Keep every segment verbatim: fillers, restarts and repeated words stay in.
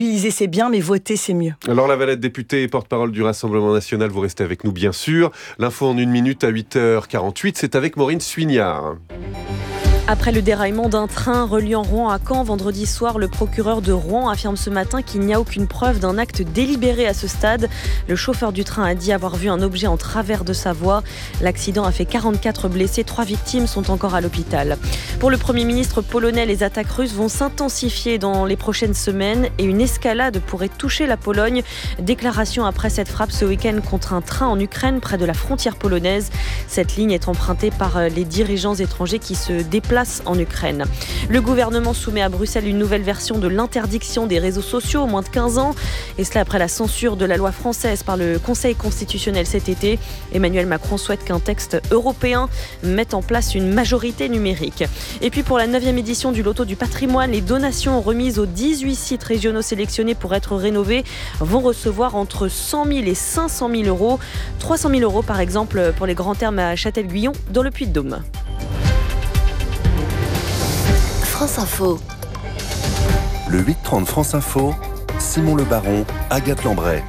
Mobiliser, c'est bien, mais voter, c'est mieux. Alors, la Valette, députée et porte-parole du Rassemblement national, vous restez avec nous, bien sûr. L'info en une minute à huit heures quarante-huit, c'est avec Maureen Suignard. Après le déraillement d'un train reliant Rouen à Caen vendredi soir, le procureur de Rouen affirme ce matin qu'il n'y a aucune preuve d'un acte délibéré à ce stade. Le chauffeur du train a dit avoir vu un objet en travers de sa voie. L'accident a fait quarante-quatre blessés, trois victimes sont encore à l'hôpital. Pour le Premier ministre polonais, les attaques russes vont s'intensifier dans les prochaines semaines et une escalade pourrait toucher la Pologne. Déclaration après cette frappe ce week-end contre un train en Ukraine près de la frontière polonaise. Cette ligne est empruntée par les dirigeants étrangers qui se déplacent en Ukraine. Le gouvernement soumet à Bruxelles une nouvelle version de l'interdiction des réseaux sociaux aux moins de quinze ans. Et cela après la censure de la loi française par le Conseil constitutionnel cet été. Emmanuel Macron souhaite qu'un texte européen mette en place une majorité numérique. Et puis pour la neuvième édition du Loto du patrimoine, les donations remises aux dix-huit sites régionaux sélectionnés pour être rénovés vont recevoir entre cent mille et cinq cent mille euros. trois cent mille euros par exemple pour les grands termes à Châtel-Guyon dans le Puy-de-Dôme. France Info. Le huit trente France Info, Simon Le Baron, Agathe Lambray.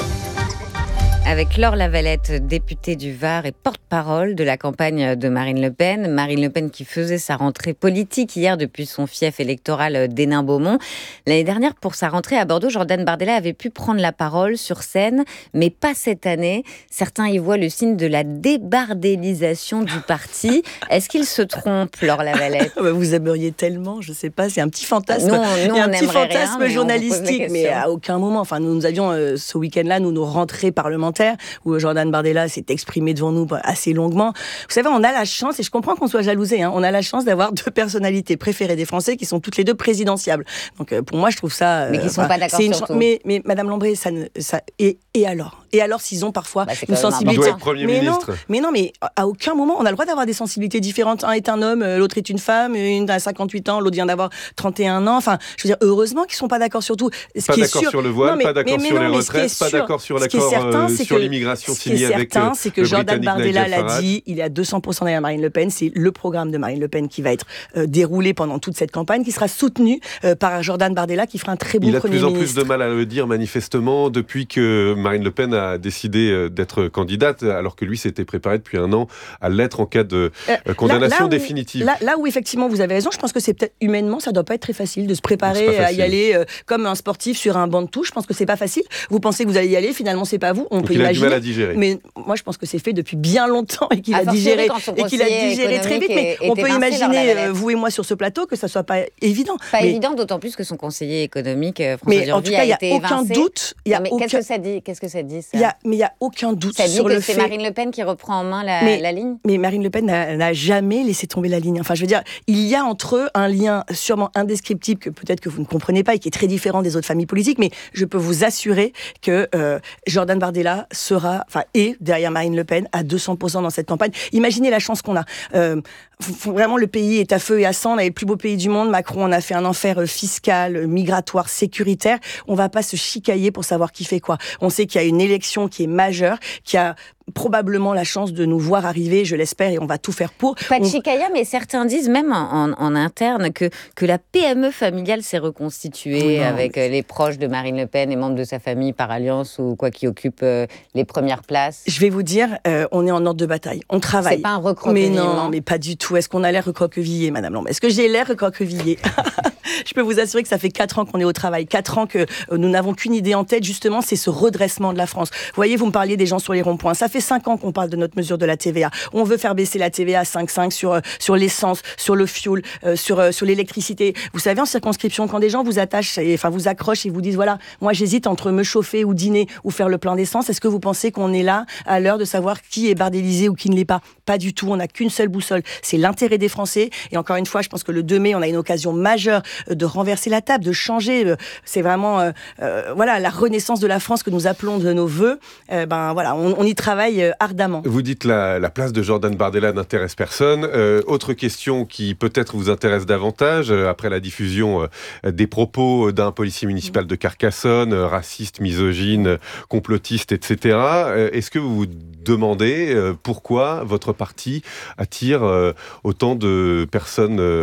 Avec Laure Lavalette, députée du Var et porte-parole de la campagne de Marine Le Pen. Marine Le Pen qui faisait sa rentrée politique hier depuis son fief électoral d'Hénin-Beaumont. L'année dernière, pour sa rentrée à Bordeaux, Jordan Bardella avait pu prendre la parole sur scène, mais pas cette année. Certains y voient le signe de la débardélisation du parti. Est-ce qu'il se trompe, Laure Lavalette ? Vous aimeriez tellement, je ne sais pas, c'est un petit fantasme. Non, nous, Il y a un on petit fantasme rien, journalistique, mais, mais à aucun moment. Enfin, nous, nous avions euh, ce week-end-là, nous, nos rentrées parlementaires, où Jordan Bardella s'est exprimé devant nous assez longuement. Vous savez, on a la chance, et je comprends qu'on soit jalousé, hein, on a la chance d'avoir deux personnalités préférées des Français qui sont toutes les deux présidentiables. Donc euh, pour moi, je trouve ça... Mais qui ne sont pas d'accord une sur tout. Mais, mais Madame Lambray, ça, ne, ça et, et alors Et alors s'ils ont parfois bah, une sensibilité... Premier mais, non, ministre. mais non, mais à aucun moment, on a le droit d'avoir des sensibilités différentes. Un est un homme, l'autre est une femme, une a cinquante-huit ans, l'autre vient d'avoir trente et un ans. Enfin, je veux dire, heureusement qu'ils ne sont pas d'accord sur tout. Ce pas qui d'accord est sûr... sur le voile, non, mais, pas d'accord mais, mais sur non, les mais ce qui est retraites, pas sûr, d'accord sur ce qui est l'accord certain, euh, c'est sur que- l'immigration Ce qui est signé avec certain, euh, c'est que le Jordan Britannique Bardella Nigel l'a Farage. dit, il est à deux cents pour cent derrière Marine Le Pen. C'est le programme de Marine Le Pen qui va être euh, déroulé pendant toute cette campagne, qui sera soutenu euh, par Jordan Bardella, qui fera un très bon Il a de Premier plus en ministre. plus de mal à le dire, manifestement, depuis que Marine Le Pen a décidé euh, d'être candidate, alors que lui s'était préparé depuis un an à l'être en cas de Euh, euh, condamnation là- là où- définitive. Là, là où effectivement vous avez raison, je pense que c'est peut-être humainement, ça doit pas être très facile de se C'est préparer pas à facile. y aller euh, comme un sportif sur un banc de touche. Je pense que c'est pas facile. Vous pensez que vous allez y aller, finalement c'est pas vous. On Donc peut il a du imaginer. mal à digérer. Mais moi je pense que c'est fait depuis bien longtemps et qu'il A a fortiori digéré quand son et qu'il a conseiller digéré très vite. économique Mais est- on peut est évincé, imaginer Laure Lavalette. euh, vous et moi sur ce plateau que ça soit pas évident. Pas mais, évident, d'autant plus que son conseiller économique, euh, François mais en tout Durville, cas, il y a été aucun évincé. doute. Il y a Non, mais aucun. qu'est-ce que ça dit Qu'est-ce que ça dit ça Il y a, mais il y a aucun doute Ça dit sur que le c'est fait. Marine Le Pen qui reprend en main la, Mais- la ligne. Mais Marine Le Pen n'a, n'a jamais laissé tomber la ligne. Enfin, je veux dire, il y a entre eux un lien sûrement indescriptible que peut-être que vous ne comprenez pas et qui est très différent des autres familles politiques, mais je peux vous assurer que euh, Jordan Bardella sera, enfin, est derrière Marine Le Pen à deux cents pour cent dans cette campagne. Imaginez la chance qu'on a. Euh, f- f- vraiment, le pays est à feu et à sang. On est le plus beau pays du monde. Macron en a fait un enfer euh, fiscal, euh, migratoire, sécuritaire. On va pas se chicailler pour savoir qui fait quoi. On sait qu'il y a une élection qui est majeure, qui a probablement la chance de nous voir arriver, je l'espère, et on va tout faire pour. Pas de On- chicaya, mais certains disent même en, en- en interne que, que la P M E familiale s'est reconstituée Non, avec euh, les proches de Marine Le Pen et membres de sa famille par alliance ou quoi qui occupe euh, les premières places. Je vais vous dire, euh, on est en ordre de bataille. On travaille. C'est pas un Mais recroquevillement. non, mais pas du tout. Est-ce qu'on a l'air recroquevillé, Madame Lambert ? Est-ce que j'ai l'air recroquevillé ? Je peux vous assurer que ça fait quatre ans qu'on est au travail. Quatre ans que euh, nous n'avons qu'une idée en tête, justement, c'est ce redressement de la France. Vous voyez, vous me parliez des gens sur les ronds-points. Ça fait cinq ans qu'on parle de notre mesure de la T V A. On veut faire baisser la T V A à cinq virgule cinq sur, euh, sur l'essence, sur le fioul, euh, sur, euh, sur l'électricité. Vous savez, en circonscription, quand des gens vous attachent, et, enfin, vous accrochent et vous disent, voilà, moi j'hésite entre me chauffer ou dîner ou faire le plein d'essence, est-ce que vous pensez qu'on est là à l'heure de savoir qui est bardélisé ou qui ne l'est pas ? Pas du tout. On n'a qu'une seule boussole. C'est l'intérêt des Français. Et encore une fois, je pense que le deux mai, on a une occasion majeure euh, de renverser la table, de changer. euh, C'est vraiment, euh, euh, voilà, la renaissance de la France que nous appelons de nos voeux. Euh, ben voilà, on, on y travaille euh, ardemment. Vous dites la, la place de Jordan Bardella n'intéresse personne. Euh, autre question qui peut-être vous intéresse davantage, euh, après la diffusion euh, des propos d'un policier municipal de Carcassonne, euh, raciste, misogyne, euh, complotiste, et cetera. Euh, est-ce que vous vous demandez euh, pourquoi votre parti attire euh, autant de personnes euh,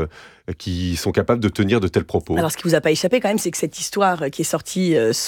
qui sont capables de tenir de tels propos. Alors, ce qui vous a pas échappé quand même, c'est que cette histoire qui est sortie